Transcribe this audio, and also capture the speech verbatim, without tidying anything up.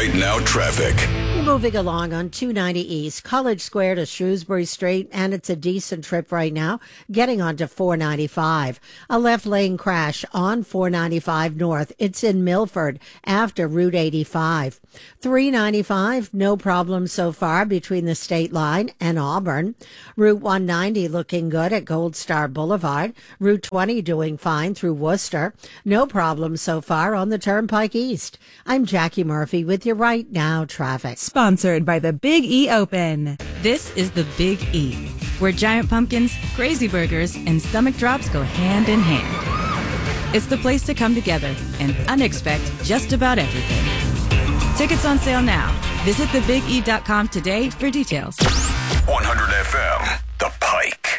Right Now traffic. Moving along on two ninety East, College Square to Shrewsbury Street, and it's a decent trip right now, getting onto four ninety-five. A left lane crash on four ninety-five North. It's in Milford after Route eighty-five. three ninety-five, no problem so far between the State Line and Auburn. Route one ninety looking good at Gold Star Boulevard. Route twenty doing fine through Worcester. No problem so far on the Turnpike East. I'm Jackie Murphy with your Right Now traffic. Sponsored by the Big E Open. This is the Big E, where giant pumpkins, crazy burgers, and stomach drops go hand in hand. It's the place to come together and unexpect just about everything. Tickets on sale now. Visit the big e dot com today for details. one hundred F M, The Pike.